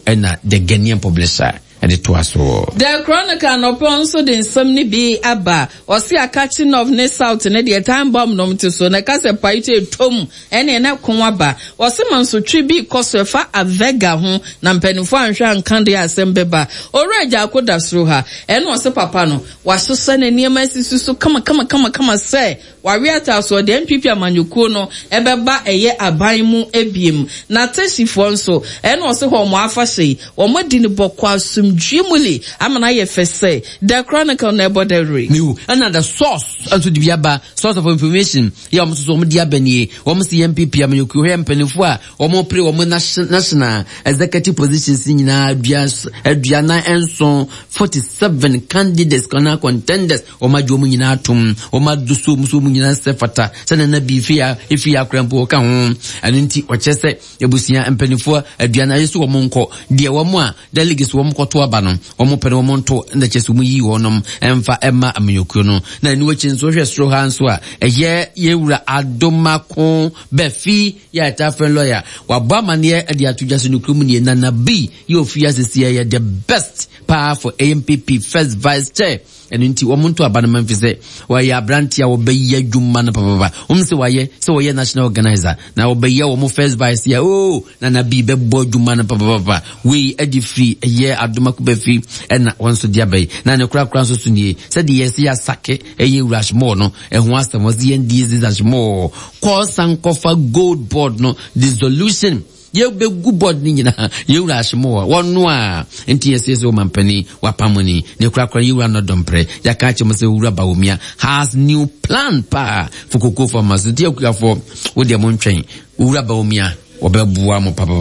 ɛna the Ghanaian publisher and it was so. The Chronicle no ponso den somni bi aba or see a catching of ne south and the time bomb nom to so na kase paite tom ene na konwaba or seman so tribi kosofa a vega ho na mpanifo anhwa nkande asembeba oreja akoda sro ha ene o se papa no wasosa na niema sisu so kama say wariata so the MPP amanyuko no ebeba eye aban mu ebiem na tesifo nso ene o se ho mo afahye o modi ne bokwa Jimuli, amana ye fese. The Chronicle never deri. New another source unto the Biaba source of information. Ya muso diabeni, almost the MPP amanyuku penifua, or more pre or national executive positions in Adriana Enson 47 candidates kana contenders or majomunatum or madusu musumuna sefata. Sana bifia if you are crampo kan and inti wachese ebusia penifua Adriana Yesu omonko dia wamwa delegates wamko abano omo pere omo nto nda chesumu yi wonom emfa emma amyokuo no na ni wachi nso hwe stro hanso a eye yewura adomako befi ya tafen lawyer wabamane ade atujase no krum ni na bi ye ofia sese ye the best power for AMPP first vice chair enti omuntu abana manfise waye abrantia wo beya dwuma na papa umse waye se waye national organizer na wo beya wo first vice ya na bi bebo dwuma na papa we edi free ye adomako befi na wonso diabai na ne kura so sunie se de yes ya sake eye rush more no ehun asem was the NDZ as more cause and cover gold board no dissolution ye be good board ni nyina ye rush more one no a enti yes o mampani wapamoni ne kura ye ura no dompre ya ka che mo se ura baomia has new plan pa for koko for masudi akuya for wo de mo ntwen ura baomia obebua mo papa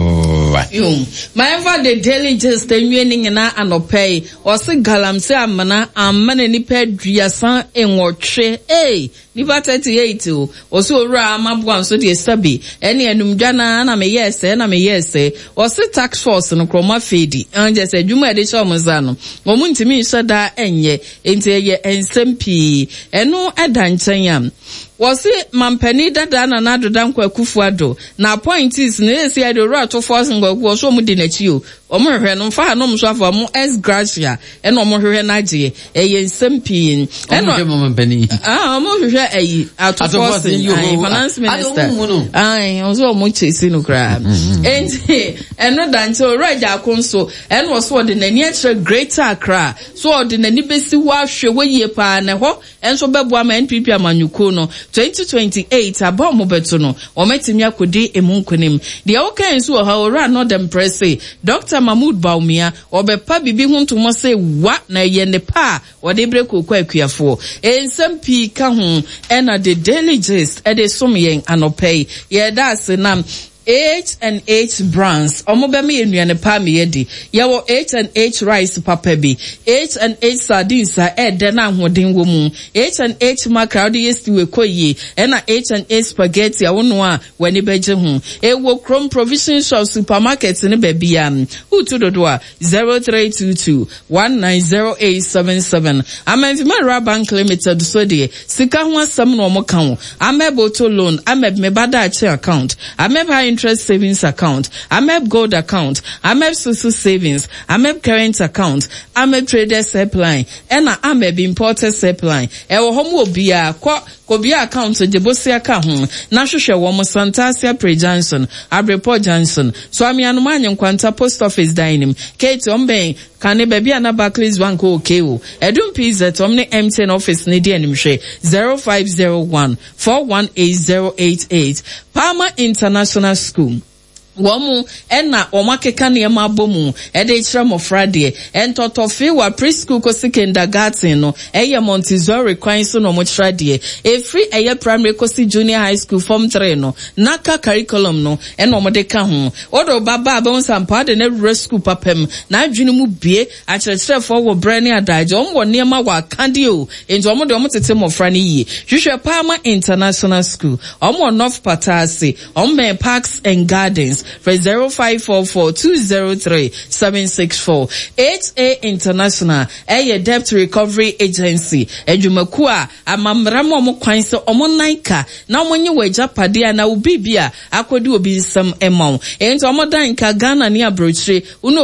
my ever the daily just the winning na anopay or se galamse amana ni peduasan enwotwe nipa 38 o so ora amabua so de sabi ene enumdwana na me yes o se tax force no kroma fedi anje se dwuma de shomoza no mo ntimi nsoda enye enti ye ensempi eno edanchen yam wasi mampani dada na nadoda nkwakufuado na appointees na esi ade ro to force ngwaku so mu di na chi o omhwehwe no mfa no mso afa mo es gracia ena omhwehwe na gie eye nsempin ena mampani omhwehwe ayi ato force finance minister ozo mo chesi no kra enti eno danche oraja akonso ena wo so de nani akire greater Accra so de nani besi wo ahwe woyie pa na ho enso bebu ama NPP amanyuko no 2028 abom beto no ometimi akodi emunkonim de okan so ha ora no dem presse Dr. Mahmoud Baumia obepa bibi huntumo se wa na ye ne pa wode breko kwa akuafo ensempii ka ho ena the daily gist e de somyen anopay ye da senam H&H brands omobeme enuane pa me yedi yawo H&H rice papa bi H&H sardines de na ahoden wo mu H&H mackerel de yesti we koyi na H&H spaghetti awono a wani beje ho ewo Chrome provision shop supermarket ne babia utu dodo a 0322190877 amemfima Bank Limited so de sika ho asam no mo kan amebo to loan ameb me bada account ameb interest savings account, AMEB Gold account, AMEB Social Savings, AMEB Current account, AMEB Trader Supply, and AMEB Importer Supply. Ewo homo obia Kobia account de bosia ka ho na hwehwe wo mo Santasia Pre Johnson Abrepo Johnson so amianumanya nkwanta post office dining Kate Omben kane babia na Barclays Bank okeo edum pizza tomne MTN office ne dia nimhwe 0501 418088 Palmer International School Womu ena omakeka ne ma bomu ede kira mofrade entotofe wa preschool ko kindergarten no eye Montessori kwan so no mo kirade free eye primary ko junior high school form 3 no naka curriculum no ena mo de ka ho odo baba ba onsampa de na rural school papem na adwene mu bie akyerɛkyerɛfo wo brane adaje omwo ne ma wa kande o enti omo de omo tete mofra ne yi hwehwɛ Palmer International School omo North Patasi omo Parks and Gardens for 0544-203-764. HA International, a debt recovery agency. Ejumaku a amamramo mo kwan se omo naika na omonye waja padia na ubibia akodi obi nsam emon. Enti omo danka Ghana ni abrochire uno